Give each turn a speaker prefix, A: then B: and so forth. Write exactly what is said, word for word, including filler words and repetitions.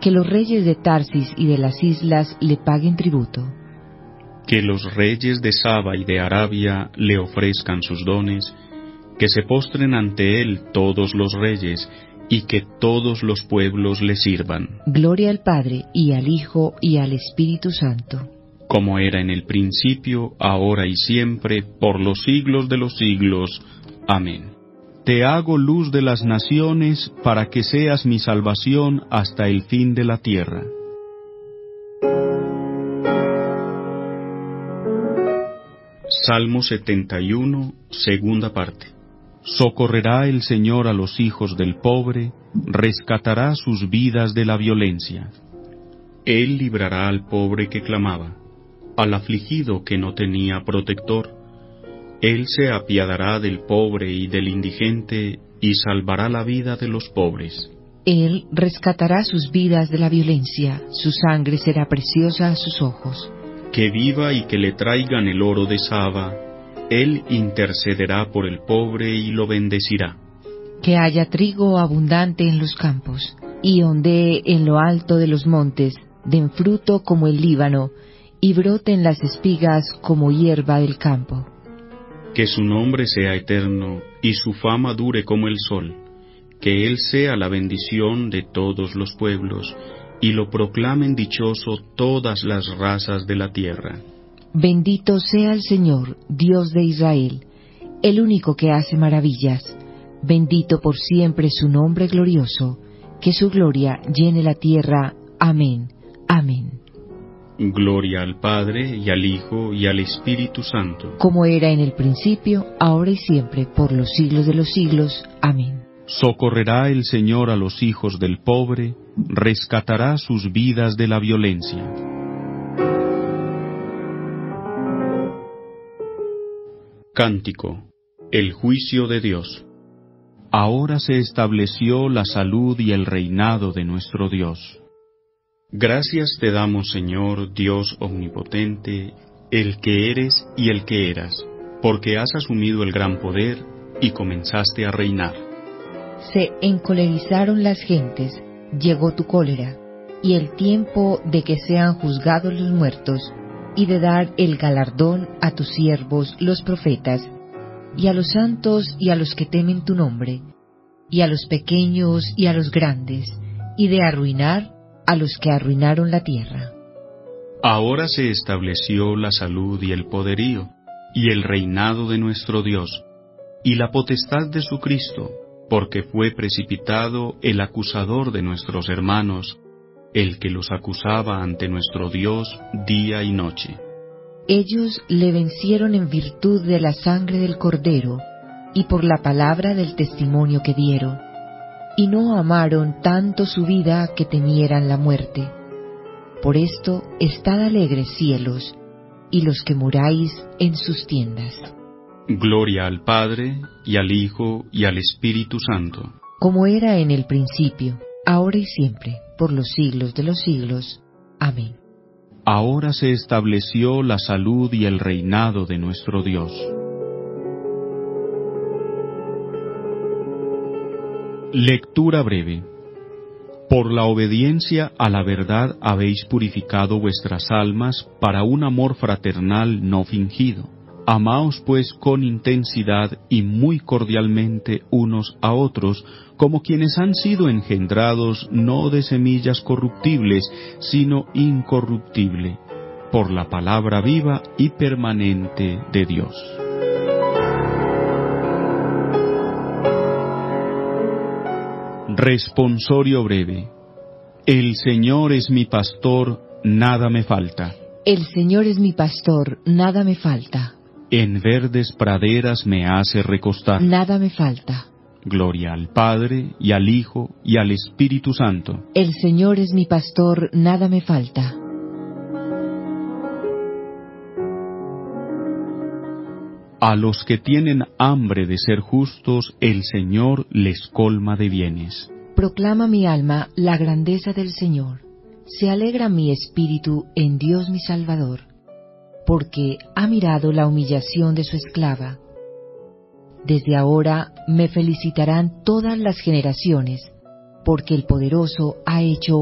A: Que los reyes de Tarsis y de las islas le paguen tributo.
B: Que los reyes de Saba y de Arabia le ofrezcan sus dones, que se postren ante él todos los reyes, y que todos los pueblos le sirvan.
A: Gloria al Padre, y al Hijo, y al Espíritu Santo.
B: Como era en el principio, ahora y siempre, por los siglos de los siglos. Amén. Te hago luz de las naciones, para que seas mi salvación hasta el fin de la tierra. Salmo setenta y uno, segunda parte. Socorrerá el Señor a los hijos del pobre, rescatará sus vidas de la violencia. Él librará al pobre que clamaba, al afligido que no tenía protector. Él se apiadará del pobre y del indigente, y salvará la vida de los pobres.
A: Él rescatará sus vidas de la violencia, su sangre será preciosa a sus ojos.
B: Que viva y que le traigan el oro de Saba, Él intercederá por el pobre y lo bendecirá.
A: Que haya trigo abundante en los campos, y ondee en lo alto de los montes, den fruto como el Líbano, y broten las espigas como hierba del campo.
B: Que su nombre sea eterno, y su fama dure como el sol. Que Él sea la bendición de todos los pueblos, y lo proclamen dichoso todas las razas de la tierra.
A: Bendito sea el Señor, Dios de Israel, el único que hace maravillas. Bendito por siempre su nombre glorioso, que su gloria llene la tierra. Amén. Amén.
B: Gloria al Padre, y al Hijo, y al Espíritu Santo.
A: Como era en el principio, ahora y siempre, por los siglos de los siglos. Amén.
B: Socorrerá el Señor a los hijos del pobre, rescatará sus vidas de la violencia. Cántico. El juicio de Dios. Ahora se estableció la salud y el reinado de nuestro Dios. Gracias te damos, Señor, Dios omnipotente, el que eres y el que eras, porque has asumido el gran poder y comenzaste a reinar.
A: Se encolerizaron las gentes, llegó tu cólera, y el tiempo de que sean juzgados los muertos, y de dar el galardón a tus siervos los profetas, y a los santos y a los que temen tu nombre, y a los pequeños y a los grandes, y de arruinar a los que arruinaron la tierra.
B: Ahora se estableció la salud y el poderío, y el reinado de nuestro Dios, y la potestad de su Cristo, porque fue precipitado el acusador de nuestros hermanos, el que los acusaba ante nuestro Dios día y noche.
A: Ellos le vencieron en virtud de la sangre del Cordero, y por la palabra del testimonio que dieron, y no amaron tanto su vida que temieran la muerte. Por esto, estad alegres, cielos, y los que muráis en sus tiendas.
B: Gloria al Padre, y al Hijo, y al Espíritu Santo.
A: Como era en el principio, ahora y siempre, por los siglos de los siglos. Amén.
B: Ahora se estableció la salud y el reinado de nuestro Dios. Lectura breve. Por la obediencia a la verdad habéis purificado vuestras almas para un amor fraternal no fingido. Amaos pues con intensidad y muy cordialmente unos a otros, como quienes han sido engendrados no de semillas corruptibles, sino incorruptible, por la palabra viva y permanente de Dios. Responsorio breve. El Señor es mi pastor, nada me falta.
A: El Señor es mi pastor, nada me falta.
B: En verdes praderas me hace recostar.
A: Nada me falta.
B: Gloria al Padre, y al Hijo, y al Espíritu Santo.
A: El Señor es mi pastor, nada me falta.
B: A los que tienen hambre de ser justos, el Señor les colma de bienes.
A: Proclama mi alma la grandeza del Señor. Se alegra mi espíritu en Dios mi Salvador, porque ha mirado la humillación de su esclava. Desde ahora me felicitarán todas las generaciones, porque el Poderoso ha hecho